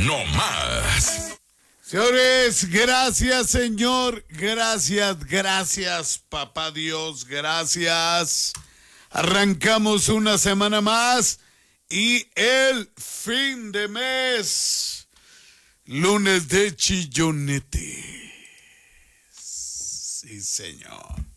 no más. Señores, gracias Señor, gracias Papá Dios, gracias. Arrancamos una semana más y el fin de mes, lunes de chillonete. Sí, señor.